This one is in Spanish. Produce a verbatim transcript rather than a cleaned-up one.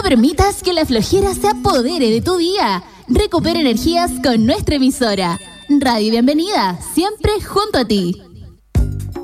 No permitas que la flojera se apodere de tu día. Recupera energías con nuestra emisora. Radio Bienvenida, siempre junto a ti.